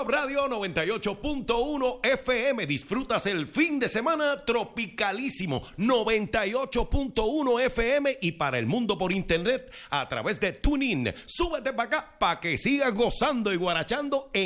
Top Radio 98.1 FM. Disfrutas el fin de semana tropicalísimo. 98.1 FM y para el mundo por internet a través de TuneIn. Súbete para acá para que sigas gozando y guarachando en